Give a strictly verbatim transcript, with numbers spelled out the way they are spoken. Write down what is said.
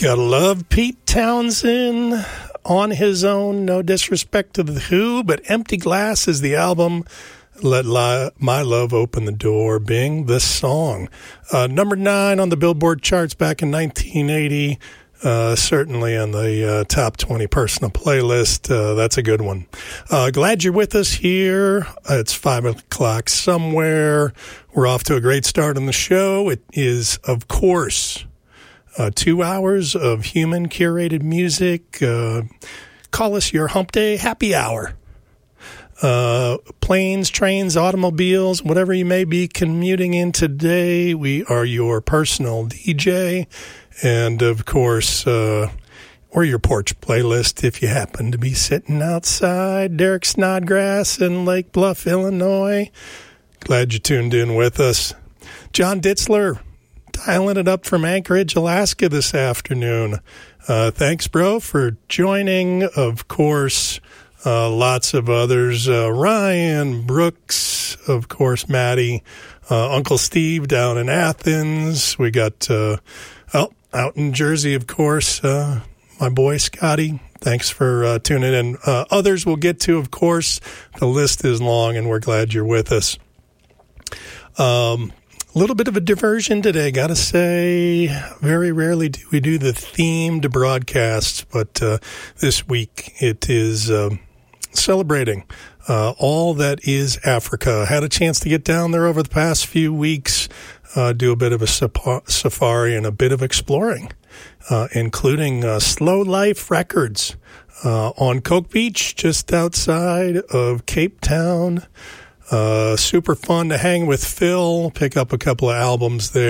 Gotta love Pete Townsend on his own. No disrespect to The Who, but Empty Glass is the album. Let Li- My Love Open the Door, Bing, the song. Uh, number nine on the Billboard charts back in nineteen eighty. Uh, certainly on the uh, top twenty personal playlist. Uh, that's a good one. Uh, glad you're with us here. It's five o'clock somewhere. We're off to a great start on the show. It is, of course, uh, two hours of human curated music. Uh, call us your hump day happy hour. Uh, planes, trains, automobiles, whatever you may be commuting in today, we are your personal D J. And, of course, uh, or your porch playlist if you happen to be sitting outside Derek Snodgrass in Lake Bluff, Illinois. Glad you tuned in with us. John Ditzler, dialing it up from Anchorage, Alaska this afternoon. Uh, thanks, bro, for joining. Of course, uh, lots of others. Uh, Ryan, Brooks, of course, Maddie, uh, Uncle Steve down in Athens. We got, uh, oh, out in Jersey, of course, uh, my boy Scotty. Thanks for uh, tuning in. Uh, others we'll get to, of course. The list is long, and we're glad you're with us. Um, a little bit of a diversion today, gotta say. Very rarely do we do the themed broadcasts, but uh, this week it is uh, celebrating uh, all that is Africa. Had a chance to get down there over the past few weeks. Uh, do a bit of a safari and a bit of exploring, uh, including uh, Slow Life Records uh, on Coke Beach, just outside of Cape Town. Uh, super fun to hang with Phil, pick up a couple of albums there.